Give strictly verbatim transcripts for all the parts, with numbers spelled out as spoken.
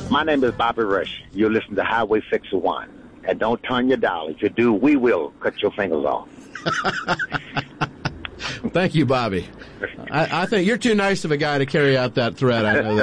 My name is Bobby Rush. You listen to Highway six oh one. And don't turn your dial. If you do, we will cut your fingers off. Thank you, Bobby. I, I think you're too nice of a guy to carry out that threat. I know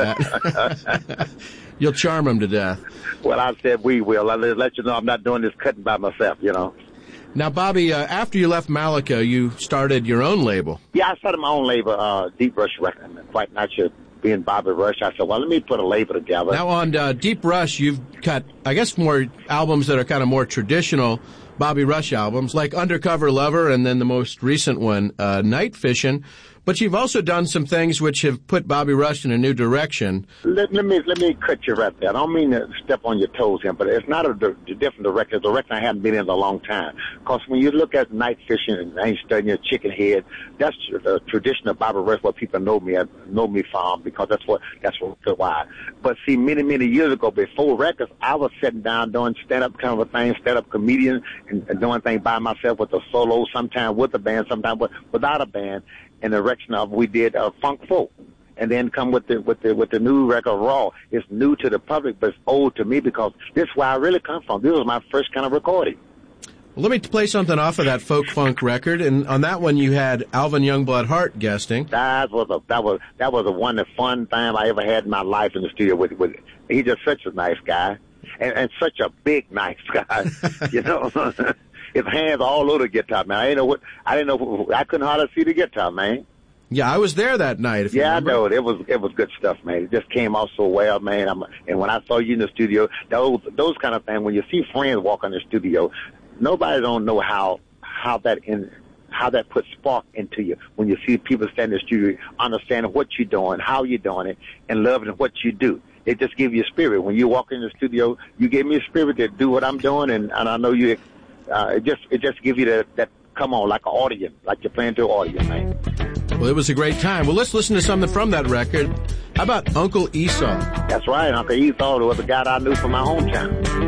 that. You'll charm him to death. Well, I said we will. I'll let you know I'm not doing this cutting by myself, you know. Now, Bobby, uh, after you left Malaco, you started your own label. Yeah, I started my own label, uh, Deep Rush Records. I'm quite not sure being Bobby Rush. I said, well, let me put a label together. Now, on uh, Deep Rush, you've cut, I guess, more albums that are kind of more traditional Bobby Rush albums, like Undercover Lover and then the most recent one, uh, Night Fishing. But you've also done some things which have put Bobby Rush in a new direction. Let, let me let me cut you right there. I don't mean to step on your toes here, but it's not a, a different direction. It's a direction I haven't been in a long time. Because when you look at Night Fishing and I Ain't Studying Your Chicken Head, that's the tradition of Bobby Rush, what people know me know me from, because that's what that's what why. But see, many many years ago, before records, I was sitting down doing stand up kind of a thing, stand up comedian, and, and doing things by myself with a solo, sometimes with a band, sometimes with, without a band. In the direction of we did uh, funk folk, and then come with the with the with the new record Raw. It's new to the public, but it's old to me because this is where I really come from. This was my first kind of recording. Well, let me play something off of that folk funk record, and on that one you had Alvin Youngblood Hart guesting. That was a that was that was a one of the fun time I ever had in my life in the studio with with. He's just such a nice guy, and, and such a big nice guy, you know. His hands all over the guitar, man. I didn't know what I didn't know. I couldn't hardly see the guitar, man. Yeah, I was there that night. If you yeah, remember. I know it. It was it was good stuff, man. It just came off so well, man. I'm, and when I saw you in the studio, those those kind of things. When you see friends walk in the studio, nobody don't know how how that in how that puts spark into you. When you see people stand in the studio, understanding what you're doing, how you're doing it, and loving what you do. It just gives you a spirit. When you walk in the studio, you gave me a spirit to do what I'm doing, and, and I know you. Uh, it just it just gives you that, that come on, like an audience, like you're playing to an audience, man. Well, it was a great time. Well, let's listen to something from that record. How about Uncle Esau? That's right. Uncle Esau was a guy that I knew from my hometown.